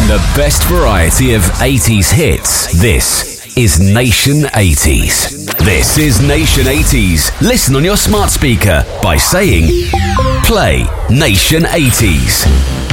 the best variety of 80s hits. This is Nation 80s. This is Nation 80s. Listen on your smart speaker by saying, play Nation 80s.